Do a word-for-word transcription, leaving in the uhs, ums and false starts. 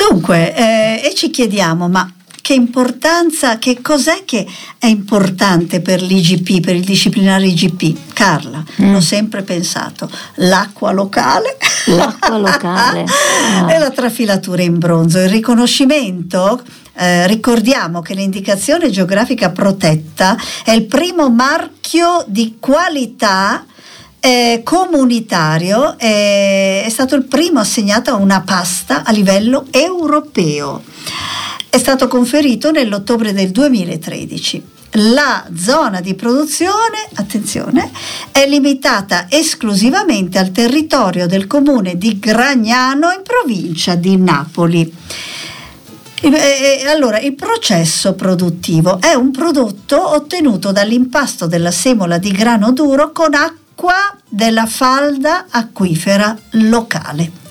Dunque, eh, e ci chiediamo, ma che importanza, che cos'è che è importante per l'I G P, per il disciplinare I G P? Carla, mm. l'ho sempre pensato, l'acqua locale, l'acqua locale ah. e la trafilatura in bronzo, il riconoscimento. Eh, ricordiamo che l'indicazione geografica protetta è il primo marchio di qualità eh, comunitario, eh, è stato il primo assegnato a una pasta a livello europeo. È stato conferito nell'ottobre del duemilatredici. La zona di produzione, attenzione, è limitata esclusivamente al territorio del comune di Gragnano in provincia di Napoli. Allora, il processo produttivo è un prodotto ottenuto dall'impasto della semola di grano duro con acqua della falda acquifera locale.